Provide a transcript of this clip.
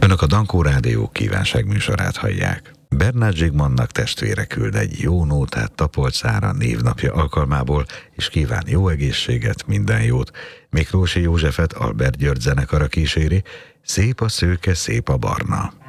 Önök a Dankó Rádió kívánságműsorát hallják. Bernát Zsigmondnak testvére küld egy jó nótát Tapolcára névnapja alkalmából, és kíván jó egészséget, minden jót. Miklósi Józsefet Albert György zenekara kíséri, Szép a szőke, szép a barna.